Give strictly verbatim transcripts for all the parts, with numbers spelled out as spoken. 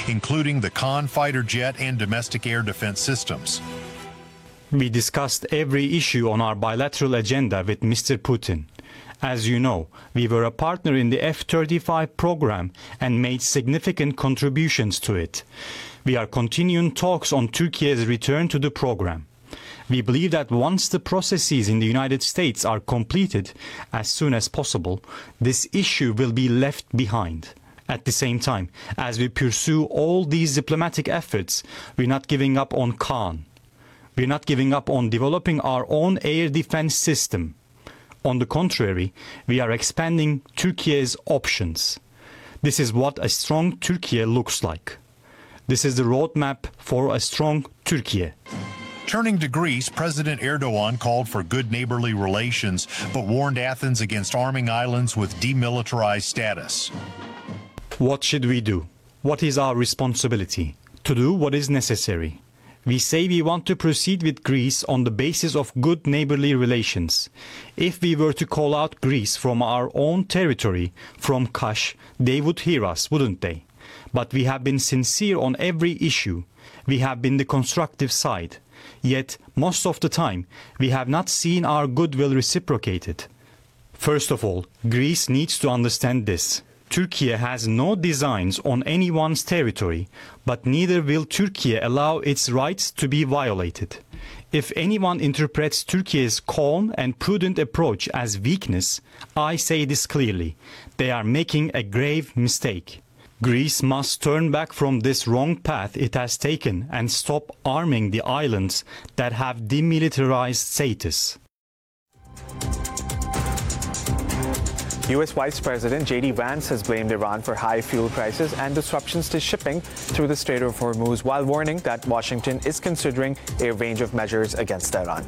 including the Khan fighter jet and domestic air defense systems. We discussed every issue on our bilateral agenda with Mister Putin. As you know, we were a partner in the F thirty-five program and made significant contributions to it. We are continuing talks on Turkey's return to the program. We believe that once the processes in the United States are completed as soon as possible, this issue will be left behind. At the same time, as we pursue all these diplomatic efforts, we're not giving up on Khan. We're not giving up on developing our own air defense system. On the contrary, we are expanding Turkey's options. This is what a strong Turkey looks like. This is the roadmap for a strong Turkey. Turning to Greece, President Erdogan called for good neighborly relations, but warned Athens against arming islands with demilitarized status. What should we do? What is our responsibility? To do what is necessary. We say we want to proceed with Greece on the basis of good neighborly relations. If we were to call out Greece from our own territory, from Kaş, they would hear us, wouldn't they? But we have been sincere on every issue. We have been the constructive side. Yet, most of the time, we have not seen our goodwill reciprocated. First of all, Greece needs to understand this. Turkey has no designs on anyone's territory, but neither will Turkey allow its rights to be violated. If anyone interprets Turkey's calm and prudent approach as weakness, I say this clearly: they are making a grave mistake. Greece must turn back from this wrong path it has taken and stop arming the islands that have demilitarized status. U S Vice President J D Vance has blamed Iran for high fuel prices and disruptions to shipping through the Strait of Hormuz, while warning that Washington is considering a range of measures against Iran.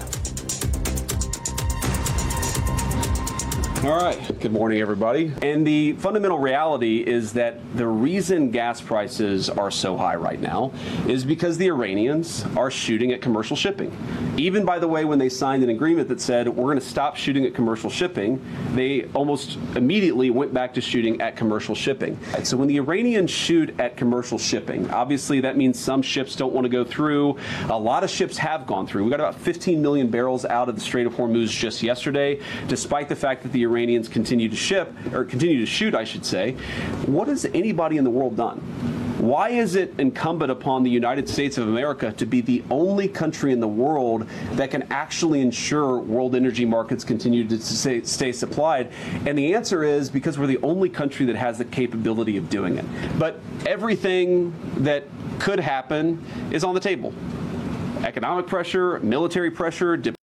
All right. Good morning, everybody. And the fundamental reality is that the reason gas prices are so high right now is because the Iranians are shooting at commercial shipping. Even, by the way, when they signed an agreement that said we're going to stop shooting at commercial shipping, they almost immediately went back to shooting at commercial shipping. So when the Iranians shoot at commercial shipping, obviously that means some ships don't want to go through. A lot of ships have gone through. We got about fifteen million barrels out of the Strait of Hormuz just yesterday, despite the fact that the Iranians continue to ship, or continue to shoot, I should say. What has anybody in the world done? Why is it incumbent upon the United States of America to be the only country in the world that can actually ensure world energy markets continue to stay, stay supplied? And the answer is because we're the only country that has the capability of doing it. But everything that could happen is on the table. Economic pressure, military pressure,